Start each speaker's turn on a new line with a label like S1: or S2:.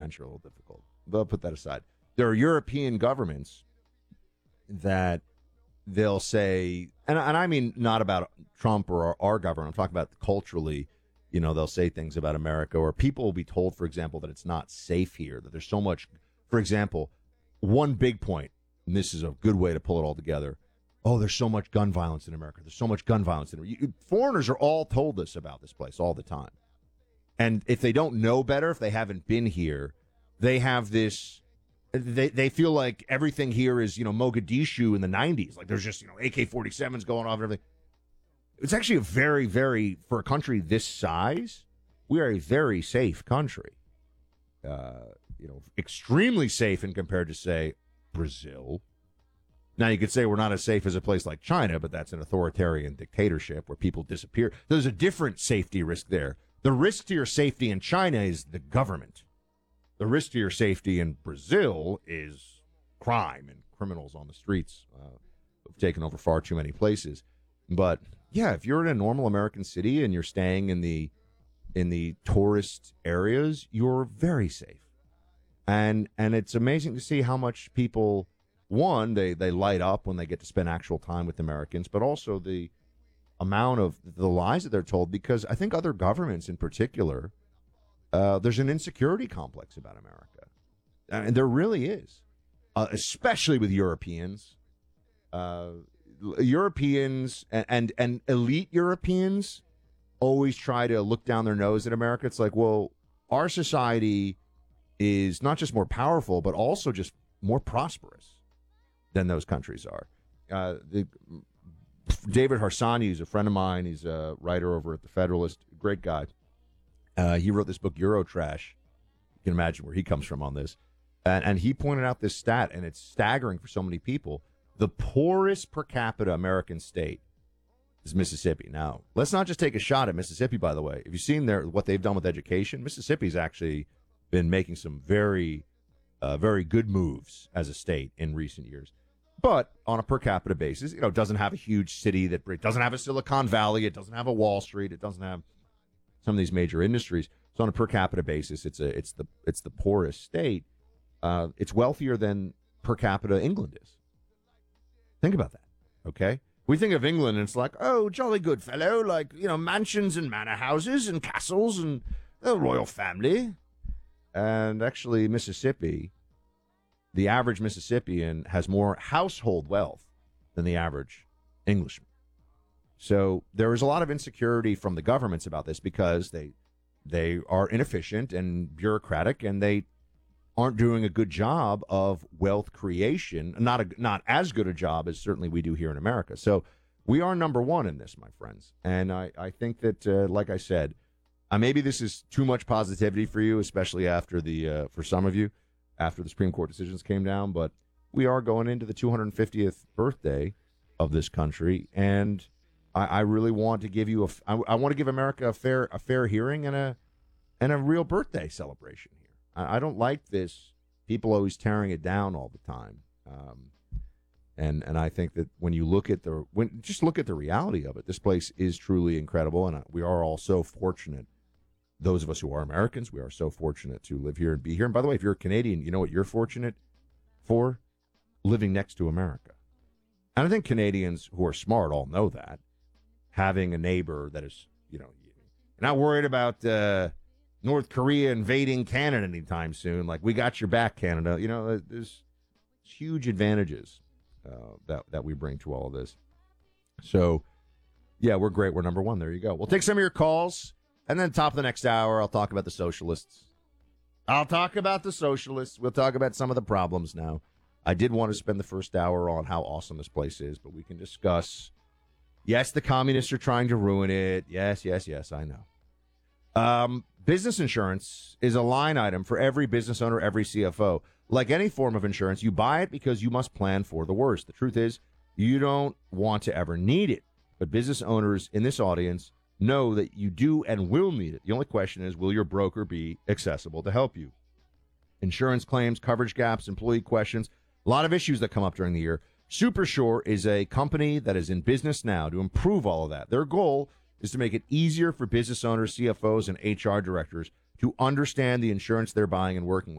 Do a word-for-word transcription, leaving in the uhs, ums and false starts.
S1: French are a little difficult. But I'll put that aside. There are European governments that they'll say, and, and I mean not about Trump or our, our government. I'm talking about culturally. You know, they'll say things about America, or people will be told, for example, that it's not safe here, that there's so much. For example, one big point, and this is a good way to pull it all together. Oh, there's so much gun violence in America. There's so much gun violence in America. Foreigners are all told this about this place all the time. And if they don't know better, if they haven't been here, they have this, they they feel like everything here is, you know, Mogadishu in the nineties. Like there's just, you know, A K forty-sevens going off and everything. It's actually a very, very, for a country this size, we are a very safe country. Uh, you know, extremely safe in compared to, say, Brazil. Now, you could say we're not as safe as a place like China, but that's an authoritarian dictatorship where people disappear. There's a different safety risk there. The risk to your safety in China is the government. The risk to your safety in Brazil is crime and criminals on the streets uh, who've taken over far too many places. But yeah, if you're in a normal American city and you're staying in the in the tourist areas, you're very safe. And and it's amazing to see how much people, one, they, they light up when they get to spend actual time with Americans, but also the amount of the lies that they're told, because I think other governments in particular, uh, there's an insecurity complex about America. And there really is, uh, especially with Europeans. Uh, Europeans and, and, and elite Europeans always try to look down their nose at America. It's like, well, our society is not just more powerful, but also just more prosperous than those countries are. Uh, the, David Harsanyi is a friend of mine. He's a writer over at The Federalist. Great guy. Uh, he wrote this book, Eurotrash. You can imagine where he comes from on this. And, and he pointed out this stat, and it's staggering for so many people. The poorest per capita American state is Mississippi. Now, let's not just take a shot at Mississippi, by the way. If you've seen their, what they've done with education, Mississippi's actually been making some very, uh, very good moves as a state in recent years. But on a per capita basis, you know, it doesn't have a huge city, that it doesn't have a Silicon Valley, it doesn't have a Wall Street, it doesn't have some of these major industries. So on a per capita basis, it's a it's the it's the poorest state. Uh, it's wealthier than per capita England is. Think about that, okay? We think of England and it's like, oh, jolly good fellow, like, you know, mansions and manor houses and castles and the royal family. And actually, Mississippi, the average Mississippian has more household wealth than the average Englishman. So there is a lot of insecurity from the governments about this because they they are inefficient and bureaucratic, and they aren't doing a good job of wealth creation, not a, not as good a job as certainly we do here in America. So we are number one in this, my friends. And I, I think that, uh, like I said, uh, maybe this is too much positivity for you, especially after the, uh, for some of you, after the Supreme Court decisions came down. But we are going into the two hundred fiftieth birthday of this country. And I, I really want to give you a, I, I want to give America a fair, a fair hearing and a, and a real birthday celebration here. I don't like this, people always tearing it down all the time. Um, and and I think that when you look at the, when just look at the reality of it, this place is truly incredible. And we are all so fortunate. Those of us who are Americans, we are so fortunate to live here and be here. And by the way, if you're a Canadian, you know what you're fortunate for? Living next to America. And I think Canadians who are smart all know that. Having a neighbor that is, you know, you're not worried about, uh, North Korea invading Canada anytime soon. Like, we got your back, Canada. You know, there's huge advantages uh, that, that we bring to all of this. So, yeah, we're great. We're number one. There you go. We'll take some of your calls, and then top of the next hour, I'll talk about the socialists. I'll talk about the socialists. We'll talk about some of the problems now. I did want to spend the first hour on how awesome this place is, but we can discuss. Yes, the communists are trying to ruin it. Yes, yes, yes, I know. Um, business insurance is a line item for every business owner, every C F O. Like any form of insurance, you buy it because you must plan for the worst. The truth is, you don't want to ever need it. But business owners in this audience know that you do and will need it. The only question is, will your broker be accessible to help you? Insurance claims, coverage gaps, employee questions, a lot of issues that come up during the year. Supersure is a company that is in business now to improve all of that. Their goal is to make it easier for business owners, C F Os, and H R directors to understand the insurance they're buying and working with.